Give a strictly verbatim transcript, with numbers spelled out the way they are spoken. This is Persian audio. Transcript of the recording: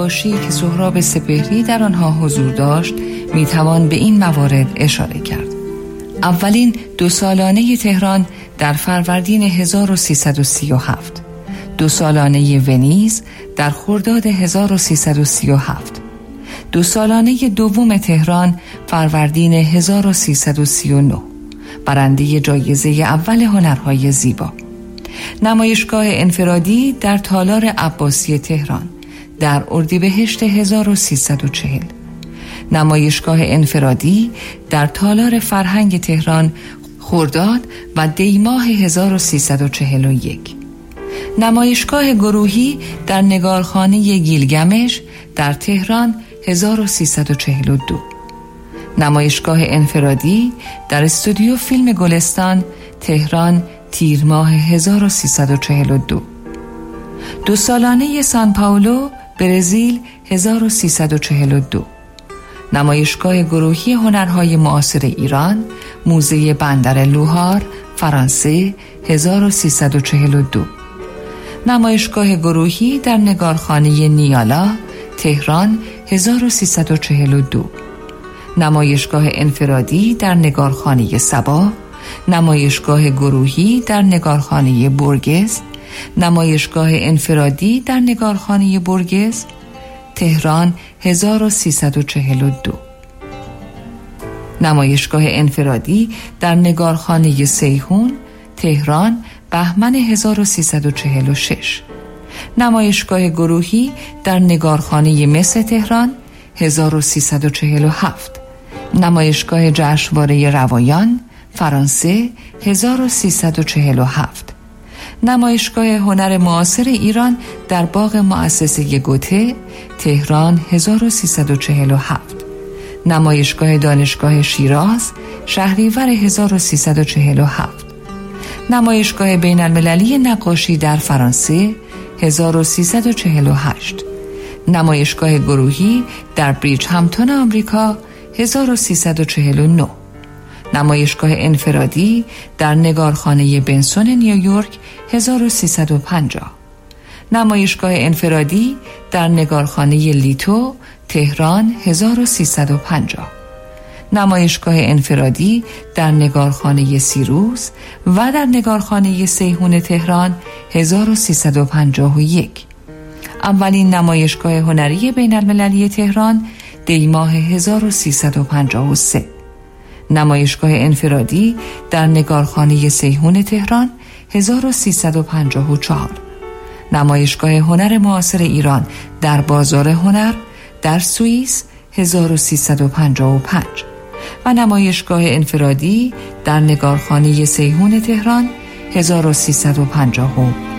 نقاشی که سهراب سپهری در آنها حضور داشت میتوان به این موارد اشاره کرد. اولین دو سالانه تهران در فروردین هزار و سیصد و سی و هفت، دو سالانه ونیز در خرداد هزار و سیصد و سی و هفت، دو سالانه دوم تهران فروردین هزار و سیصد و سی و نه، برنده جایزه اول هنرهای زیبا. نمایشگاه انفرادی در تالار عباسی تهران در اردیبهشت هزار و سیصد و چهل، نمایشگاه انفرادی در تالار فرهنگ تهران خرداد و دیماه هزار و سیصد و چهل و یک، نمایشگاه گروهی در نگارخانه گیلگمش در تهران هزار و سیصد و چهل و دو، نمایشگاه انفرادی در استودیو فیلم گلستان تهران تیر ماه هزار و سیصد و چهل و دو، دو سالانه سان پائولو برزیل هزار و سیصد و چهل و دو، نمایشگاه گروهی هنرهای معاصر ایران موزه بندر لوهار فرانسه هزار و سیصد و چهل و دو، نمایشگاه گروهی در نگارخانه نیالا تهران هزار و سیصد و چهل و دو، نمایشگاه انفرادی در نگارخانه صبا، نمایشگاه گروهی در نگارخانه برگز، نمایشگاه انفرادی در نگارخانه برگز تهران هزار و سیصد و چهل و دو، نمایشگاه انفرادی در نگارخانه سیحون تهران بهمن هزار و سیصد و چهل و شش، نمایشگاه گروهی در نگارخانه مس تهران هزار و سیصد و چهل و هفت، نمایشگاه جشنواره روایان فرانسه هزار و سیصد و چهل و هفت، نمایشگاه هنر معاصر ایران در باغ مؤسسه گوته تهران هزار و سیصد و چهل و هفت، نمایشگاه دانشگاه شیراز شهریور هزار و سیصد و چهل و هفت، نمایشگاه بین المللی نقاشی در فرانسه هزار و سیصد و چهل و هشت، نمایشگاه گروهی در بریج همتون آمریکا هزار و سیصد و چهل و نه، نمایشگاه انفرادی در نگارخانه بنسون نیویورک هزار و سیصد و پنجاه، نمایشگاه انفرادی در نگارخانه لیتو تهران هزار و سیصد و پنجاه، نمایشگاه انفرادی در نگارخانه سیروس و در نگارخانه سیحون تهران هزار و سیصد و پنجاه و یک، اولین نمایشگاه هنری بین المللی تهران دیماه هزار و سیصد و پنجاه و سه، نمایشگاه انفرادی در نگارخانه سیحون تهران هزار و سیصد و پنجاه و چهار، نمایشگاه هنر معاصر ایران در بازار هنر در سوئیس هزار و سیصد و پنجاه و پنج و نمایشگاه انفرادی در نگارخانه سیحون تهران هزار و سیصد و پنجاه و